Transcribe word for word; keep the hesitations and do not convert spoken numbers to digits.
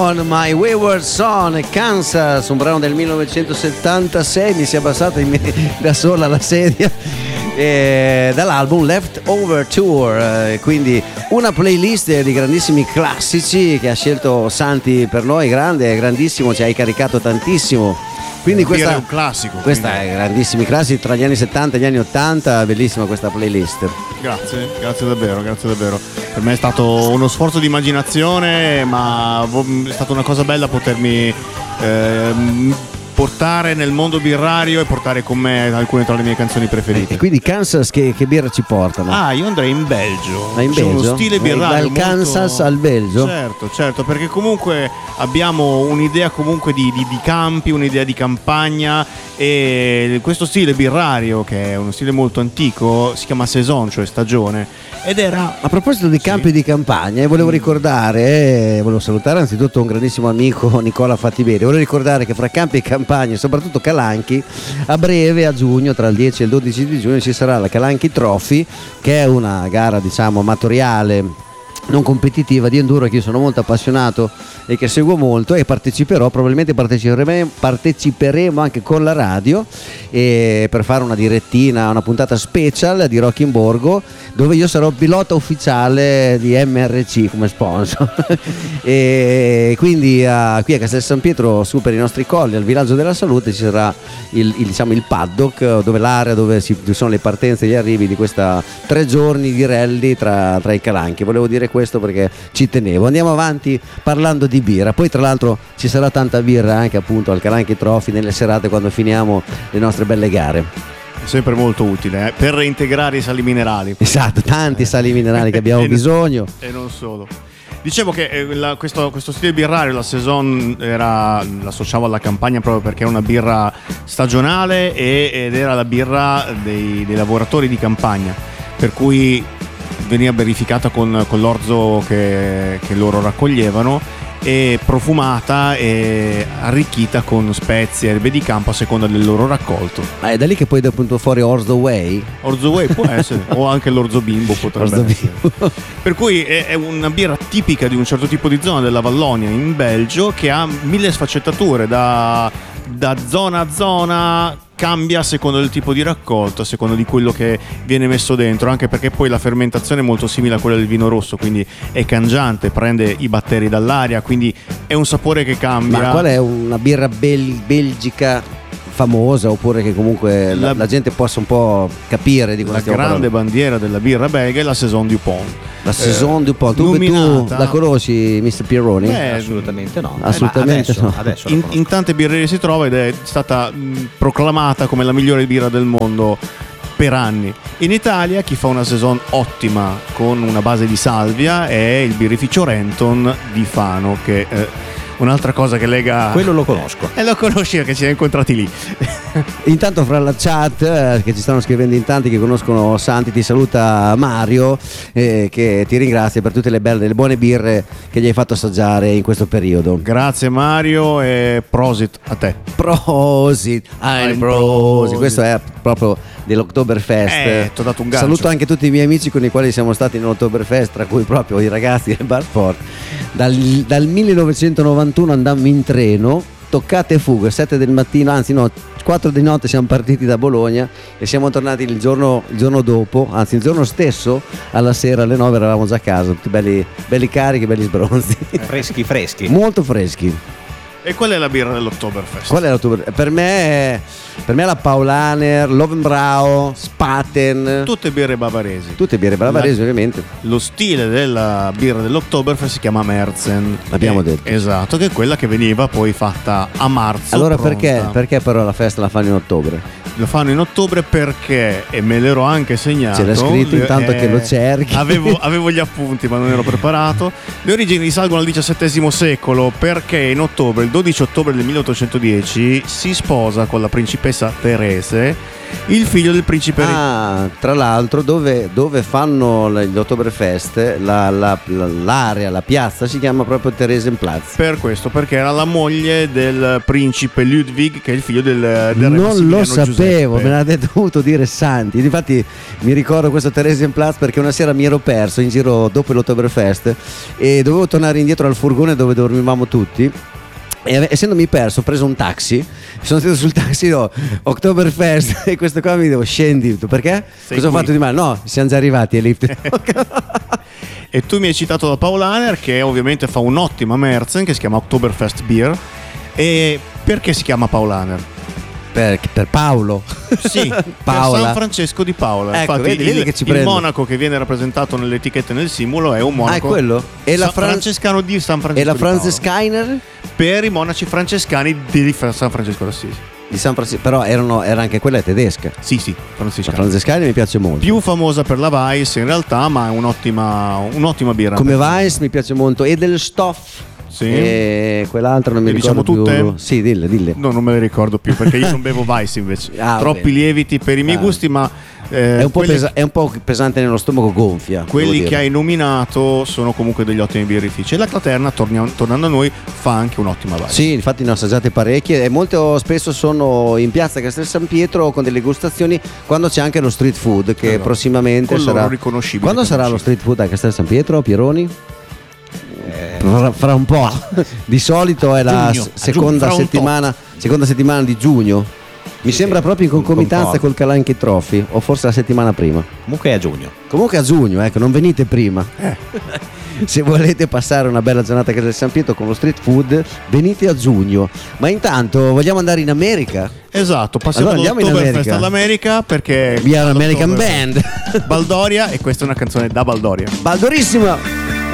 con My Wayward Son, Kansas, un brano del millenovecentosettantasei. Mi si è abbassata in me, da sola la sedia, eh, dall'album Leftover Tour, eh, quindi una playlist di grandissimi classici che ha scelto Santi per noi. Grande, grandissimo, ci hai caricato tantissimo. Quindi questa è un classico. Questa quindi. è grandissimi classici tra gli anni settanta e gli anni ottanta, bellissima questa playlist. Grazie, grazie davvero, grazie davvero. Per me è stato uno sforzo di immaginazione, ma è stata una cosa bella potermi eh, portare nel mondo birrario e portare con me alcune tra le mie canzoni preferite. E quindi Kansas che, che birra ci portano? Ah, io andrei in Belgio. Ma in C'è Belgio? uno stile birrario Dal molto... Kansas al Belgio? Certo, certo, perché comunque abbiamo un'idea comunque di, di, di campi, un'idea di campagna, e questo stile birrario, che è uno stile molto antico, si chiama saison, cioè stagione, ed era... A proposito di campi sì. di campagna, volevo ricordare, eh, volevo salutare anzitutto un grandissimo amico, Nicola Fattiberi. Volevo ricordare che fra campi e campagne, e soprattutto Calanchi, a breve, a giugno, tra il dieci e il dodici di giugno, ci sarà la Calanchi Trophy, che è una gara, diciamo, amatoriale, non competitiva, di enduro, che io sono molto appassionato e che seguo molto, e parteciperò, probabilmente parteciperemo, parteciperemo anche con la radio, e per fare una direttina, una puntata special di Rock in Borgo, dove io sarò pilota ufficiale di M R C come sponsor. E quindi a, qui a Castel San Pietro, su per i nostri colli, al Villaggio della Salute, ci sarà il, il, diciamo, il paddock, dove l'area dove ci sono le partenze e gli arrivi di questa tre giorni di rally tra, tra i Calanchi. Volevo dire questo perché ci tenevo. Andiamo avanti parlando di birra. Poi tra l'altro ci sarà tanta birra anche appunto al Calanchi Trophy nelle serate, quando finiamo le nostre belle gare. È sempre molto utile eh, per reintegrare i sali minerali. Esatto, tanti sali minerali che abbiamo e bisogno. E non solo. Dicevo che eh, la, questo, questo stile birrario, la saison, era, l'associavo alla campagna proprio perché è una birra stagionale, e, ed era la birra dei, dei lavoratori di campagna, per cui veniva verificata con, con l'orzo che, che loro raccoglievano, e profumata e arricchita con spezie e erbe di campo a seconda del loro raccolto. Ah, è da lì che poi è appunto fuori Orzo Way? Orzo Way può essere, o anche l'orzo bimbo potrebbe Orzo essere. bimbo. Per cui è, è una birra tipica di un certo tipo di zona della Vallonia in Belgio, che ha mille sfaccettature, da, da zona a zona, cambia a seconda del tipo di raccolto, a seconda di quello che viene messo dentro, anche perché poi la fermentazione è molto simile a quella del vino rosso, quindi è cangiante, prende i batteri dall'aria, quindi è un sapore che cambia. Ma qual è una birra bel- belgica famosa, oppure che comunque la, La- la gente possa un po' capire di cosa La stiamo grande parlando? bandiera della birra belga è la Saison du Pont. La Saison du Pont. Tu, tu nominata- la conosci, mister Pieroni? Eh, Assolutamente no. Assolutamente adesso, no. adesso la in, conosco. in tante birrerie si trova, ed è stata mh, proclamata come la migliore birra del mondo per anni. In Italia chi fa una saison ottima con una base di salvia è il birrificio Renton di Fano, che eh, un'altra cosa che lega... Quello lo conosco. E lo conosci perché ci hai incontrati lì. Intanto fra la chat, eh, che ci stanno scrivendo in tanti che conoscono Santi, ti saluta Mario, eh, che ti ringrazia per tutte le belle, le buone birre che gli hai fatto assaggiare in questo periodo. Grazie Mario, e prosit a te. Prosit, ein Ein Prosit. Prosit. Questo è proprio dell'Oktoberfest. Eh, t'ho dato un gancio. Saluto anche tutti i miei amici con i quali siamo stati nell'Oktoberfest, tra cui proprio i ragazzi del Bar Sport. Dal, dal millenovecentonovantuno andammo in treno, toccate e fuga, sette del mattino, anzi no, quattro di notte siamo partiti da Bologna e siamo tornati il giorno, il giorno dopo, anzi il giorno stesso, alla sera alle nove eravamo già a casa, tutti belli, belli carichi, belli sbronzi. Freschi, freschi. Molto freschi. E qual è la birra dell'Oktoberfest? Qual è l'Oktoberfest? Per me è, per me è la Paulaner, Lovenbrau, Spaten. Tutte birre bavaresi. Tutte birre bavaresi, La- ovviamente. Lo stile della birra dell'Oktoberfest si chiama Märzen. L'abbiamo Che- detto. Esatto, che è quella che veniva poi fatta a marzo. Allora pronta. perché, perché però la festa la fanno in ottobre? Lo fanno in ottobre perché, e me l'ero anche segnato. Ce l'hai scritto intanto che lo cerchi. Avevo, avevo gli appunti, ma non ero preparato. Le origini risalgono al diciassettesimo secolo, perché in ottobre, il dodici ottobre del milleottocentodieci, si sposa con la principessa Therese il figlio del principe. Ah, tra l'altro dove, dove fanno l'Oktoberfest la, la, la, l'area, la piazza si chiama proprio Theresienplatz. Per questo, perché era la moglie del principe Ludwig, che è il figlio del, del re Non lo sapevo, Giuseppe. me l'ha dovuto dire Santi. Infatti mi ricordo questo Theresienplatz perché una sera mi ero perso in giro dopo l'Oktoberfest e dovevo tornare indietro al furgone dove dormivamo tutti. E essendomi perso ho preso un taxi, sono stato sul taxi, no, Oktoberfest e questo qua mi devo scendi, perché? Sei Cosa ho qui. fatto di male? No, siamo già arrivati ai lift. E tu mi hai citato la Paulaner, che ovviamente fa un'ottima Märzen che si chiama Oktoberfest Beer. E perché si chiama Paulaner? per, per Paolo. Sì, Paola. per San Francesco di Paola. Ecco, Infatti vedi, il, vedi che ci il prendo. monaco che viene rappresentato nelle etichette nel simbolo è un monaco. Ah, è quello? E la San Fran- francescano di San Francesco E la di Paola. Franziskaner Per i monaci francescani di San Francesco d'Assisi. di San Francisco, però erano, era anche quella tedesca. Sì, sì, La francescani. Franziskaner mi piace molto. Più famosa per la Weiss in realtà, ma è un'ottima, un'ottima birra. Come Weiss mi piace molto. E del Stoff. Sì. E quell'altro non mi Le ricordo diciamo più. tutte? Sì, dille, dille. No, non me le ricordo più perché io non bevo Weiss invece. Ah, Troppi bene. lieviti per i miei Ah. gusti, ma eh, È un, po' quelli, pesa- è un po' pesante nello stomaco, gonfia. devo quelli dire. che hai nominato sono comunque degli ottimi birrifici. E la Claterna, torniamo- tornando a noi, fa anche un'ottima Weiss. Sì, infatti ne ho assaggiate parecchie e molto spesso sono in piazza Castel San Pietro con delle gustazioni quando c'è anche lo street food che Esatto. prossimamente Con loro sarà riconoscibile, Quando sarà lo riconoscibile. street food a Castel San Pietro, Pieroni? Fra, fra un po'. Di solito è la Giugno, s- a seconda giugno, fra un settimana, seconda settimana di giugno. Mi sembra proprio in concomitanza concordo. col Calanchi Trophy o forse la settimana prima. Comunque è a giugno. Comunque a giugno, ecco, non venite prima. Eh. Se volete passare una bella giornata a Castel San Pietro con lo street food, venite a giugno. Ma intanto vogliamo andare in America? Esatto, passiamo Allora andiamo in dall'Oktoberfest America. all'America perché We are an American l'Oktoberfest- band. Baldoria, e questa è una canzone da Baldoria. Baldorissima!